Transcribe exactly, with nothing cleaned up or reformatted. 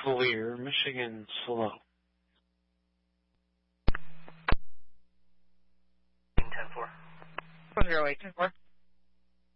clear. Michigan slow. ten four. four zero eight ten four.